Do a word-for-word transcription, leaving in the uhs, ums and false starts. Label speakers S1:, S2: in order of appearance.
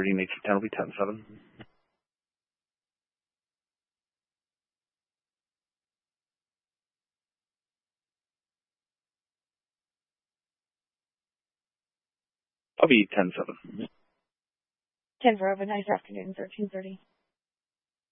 S1: thirty, make it ten, will be ten seven. I'll be ten seven.
S2: ten four, have a nice afternoon, thirteen thirty.